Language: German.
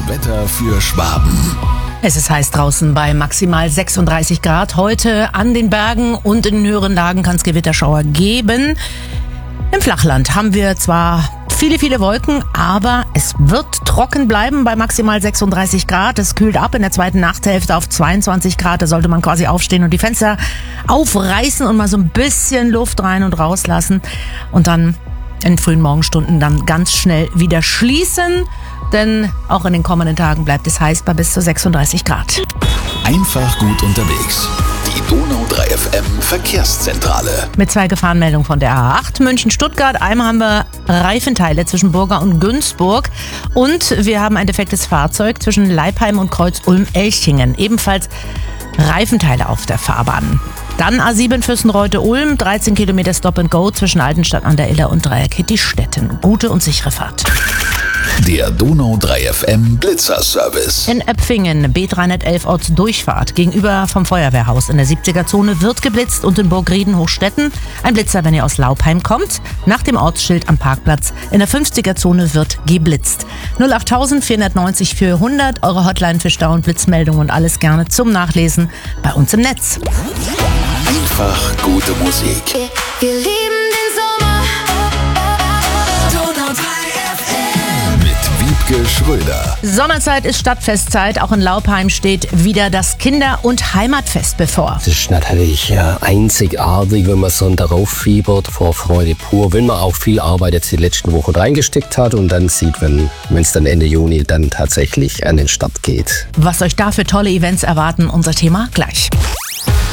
Wetter für Schwaben. Es ist heiß draußen bei maximal 36 Grad. Heute an den Bergen und in den höheren Lagen kann es Gewitterschauer geben. Im Flachland haben wir zwar viele Wolken, aber es wird trocken bleiben bei maximal 36 Grad. Es kühlt ab in der zweiten Nachthälfte auf 22 Grad. Da sollte man quasi aufstehen und die Fenster aufreißen und mal so ein bisschen Luft rein und rauslassen. Und dann in frühen Morgenstunden dann ganz schnell wieder schließen. Denn auch in den kommenden Tagen bleibt es heiß bei bis zu 36 Grad. Einfach gut unterwegs. Die Donau 3 FM Verkehrszentrale. Mit 2 Gefahrenmeldungen von der A8 München-Stuttgart. Einmal haben wir Reifenteile zwischen Burga und Günzburg. Und wir haben ein defektes Fahrzeug zwischen Leipheim und Kreuz-Ulm-Elchingen. Ebenfalls Reifenteile auf der Fahrbahn. Dann A7 Fürstenreute-Ulm, 13 Kilometer Stop and Go zwischen Altenstadt an der Iller und Dreieck Hittistetten. Gute und sichere Fahrt. Der Donau 3 FM Blitzerservice. In Öpfingen, B311 Ortsdurchfahrt, gegenüber vom Feuerwehrhaus in der 70er-Zone wird geblitzt und in Burgrieden-Hochstetten ein Blitzer, wenn ihr aus Laupheim kommt. Nach dem Ortsschild am Parkplatz in der 50er-Zone wird geblitzt. 08000 490 400, eure Hotline für Stau- und Blitzmeldungen und alles gerne zum Nachlesen bei uns im Netz. Einfach gute Musik. Wir lieben den Sommer. Donau 3 FM. Mit Wiebke Schröder. Sommerzeit ist Stadtfestzeit. Auch in Laupheim steht wieder das Kinder- und Heimatfest bevor. Das ist natürlich einzigartig, wenn man so darauf fiebert, vor Freude pur, wenn man auch viel Arbeit jetzt die letzten Wochen reingesteckt hat und dann sieht, wenn es dann Ende Juni dann tatsächlich an den Start geht. Was euch da für tolle Events erwarten, unser Thema gleich.